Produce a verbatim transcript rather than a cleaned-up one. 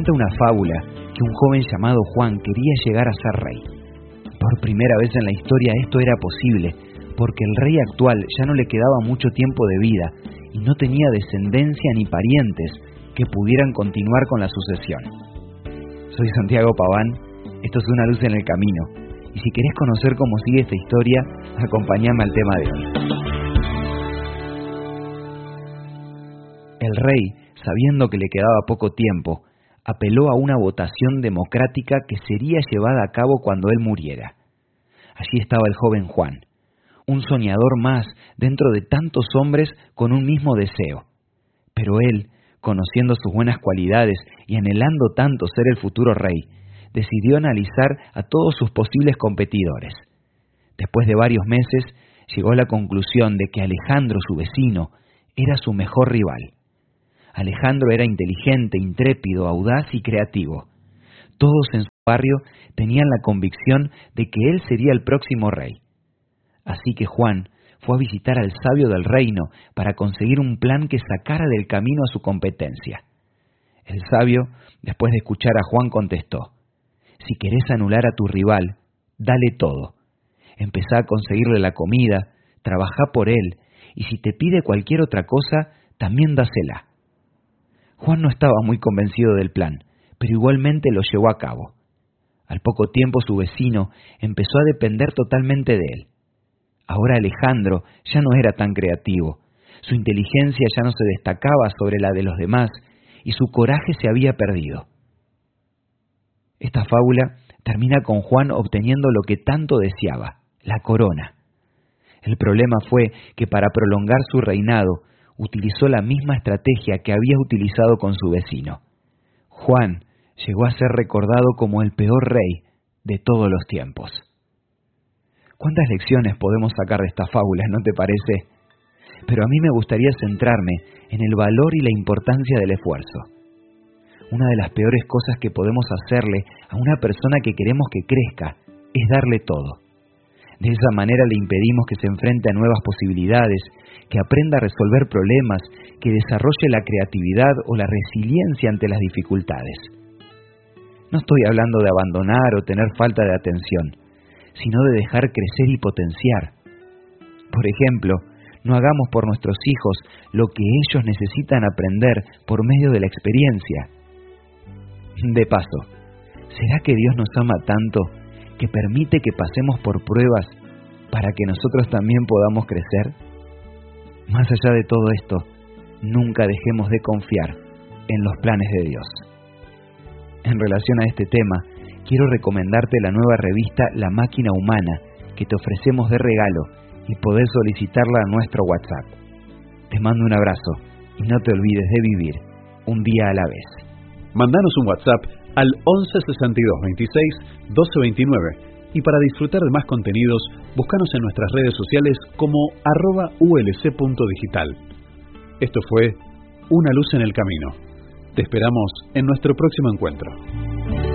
Cuenta una fábula que un joven llamado Juan quería llegar a ser rey. Por primera vez en la historia esto era posible, porque el rey actual ya no le quedaba mucho tiempo de vida y no tenía descendencia ni parientes que pudieran continuar con la sucesión. Soy Santiago Paván, esto es Una luz en el camino, y si querés conocer cómo sigue esta historia, acompáñame al tema de hoy. El rey, sabiendo que le quedaba poco tiempo, apeló a una votación democrática que sería llevada a cabo cuando él muriera. Allí estaba el joven Juan, un soñador más dentro de tantos hombres con un mismo deseo. Pero él, conociendo sus buenas cualidades y anhelando tanto ser el futuro rey, decidió analizar a todos sus posibles competidores. Después de varios meses, llegó a la conclusión de que Alejandro, su vecino, era su mejor rival. Alejandro era inteligente, intrépido, audaz y creativo. Todos en su barrio tenían la convicción de que él sería el próximo rey. Así que Juan fue a visitar al sabio del reino para conseguir un plan que sacara del camino a su competencia. El sabio, después de escuchar a Juan, contestó: si querés anular a tu rival, dale todo. Empezá a conseguirle la comida, trabajá por él, y si te pide cualquier otra cosa, también dásela. Juan no estaba muy convencido del plan, pero igualmente lo llevó a cabo. Al poco tiempo su vecino empezó a depender totalmente de él. Ahora Alejandro ya no era tan creativo, su inteligencia ya no se destacaba sobre la de los demás y su coraje se había perdido. Esta fábula termina con Juan obteniendo lo que tanto deseaba, la corona. El problema fue que para prolongar su reinado, utilizó la misma estrategia que había utilizado con su vecino. Juan llegó a ser recordado como el peor rey de todos los tiempos. ¿Cuántas lecciones podemos sacar de estas fábulas, no te parece? Pero a mí me gustaría centrarme en el valor y la importancia del esfuerzo. Una de las peores cosas que podemos hacerle a una persona que queremos que crezca es darle todo. De esa manera le impedimos que se enfrente a nuevas posibilidades, que aprenda a resolver problemas, que desarrolle la creatividad o la resiliencia ante las dificultades. No estoy hablando de abandonar o tener falta de atención, sino de dejar crecer y potenciar. Por ejemplo, no hagamos por nuestros hijos lo que ellos necesitan aprender por medio de la experiencia. De paso, ¿será que Dios nos ama tanto que permite que pasemos por pruebas para que nosotros también podamos crecer? Más allá de todo esto, nunca dejemos de confiar en los planes de Dios. En relación a este tema, quiero recomendarte la nueva revista La Máquina Humana, que te ofrecemos de regalo y podés solicitarla a nuestro WhatsApp. Te mando un abrazo y no te olvides de vivir un día a la vez. Mandanos un WhatsApp al once sesenta y dos veintiséis doce veintinueve y para disfrutar de más contenidos, búscanos en nuestras redes sociales como arroba ulc.digital. Esto fue Una luz en el camino. Te esperamos en nuestro próximo encuentro.